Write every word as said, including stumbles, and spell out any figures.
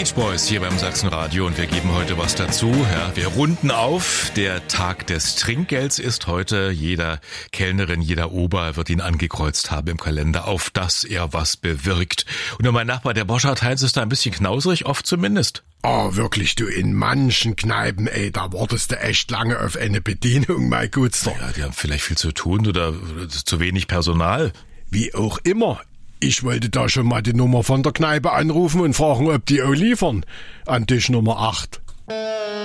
Beach Boys hier beim Sachsenradio und wir geben heute was dazu. Ja, wir runden auf. Der Tag des Trinkgelds ist heute. Jeder Kellnerin, jeder Ober wird ihn angekreuzt haben im Kalender, auf dass er was bewirkt. Und mein Nachbar, der Boschart Heinz, ist da ein bisschen knausrig, oft zumindest. Oh, wirklich, du, in manchen Kneipen, ey, da wartest du echt lange auf eine Bedienung, mein Gutster. Ja, die haben vielleicht viel zu tun oder zu wenig Personal. Wie auch immer. Ich wollte da schon mal die Nummer von der Kneipe anrufen und fragen, ob die auch liefern. An Tisch Nummer acht.